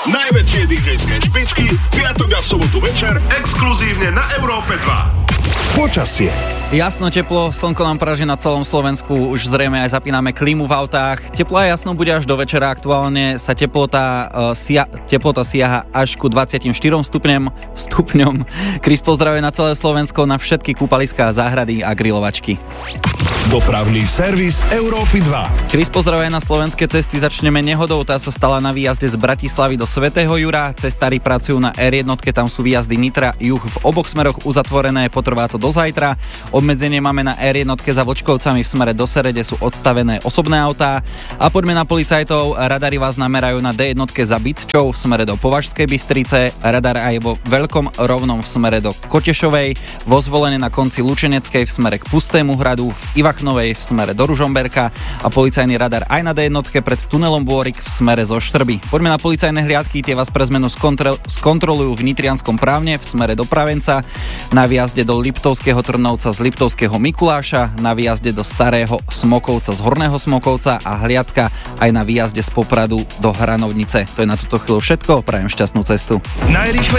Najväčšie DJ-ské špičky v piatok a v sobotu večer exkluzívne na Európe 2. Počasie. Jasno, teplo, slnko nám praží na celom Slovensku, už zrejme aj zapíname klímu v autách. Teplo a jasno bude až do večera, aktuálne sa teplota siaha až ku 24 stupňom. Chris pozdravuje na celé Slovensko, na všetky kúpaliská, záhrady a grilovačky. Dopravný servis Európy 2. Chris pozdravuje na slovenské cesty, začneme nehodou, tá sa stala na výjazde z Bratislavy do Svätého Jura. Cestári pracujú na R1, tam sú výjazdy Nitra juh v oboch smeroch uzatvorené, potrvá to do zajtra. Obmedzenie máme na R1 za Vlčkovcami v smere do Serede, sú odstavené osobné autá. A poďme na policajtov, radary vás namerajú na D1 za Bytčou v smere do Považskej Bystrice, radar aj vo Veľkom Rovnom v smere do Kotešovej, vo Zvolene na konci Lučeneckej v smere k Pustému hradu, v Ivachnovej v smere do Ružomberka a policajný radar aj na D1 pred tunelom Bôrik v smere zo Štrby. Poďme na policajné hliadky, tie vás pre zmenu skontrolujú v Nitrianskom Právne v smere do Pravenca, na výjazde do Liptovského Trnovca z Liptovského Mikuláša, na výjazde do Starého Smokovca z Horného Smokovca a hliadka aj na výjazde z Popradu do Hranovnice. To je na túto chvíľu všetko, prajem šťastnú cestu.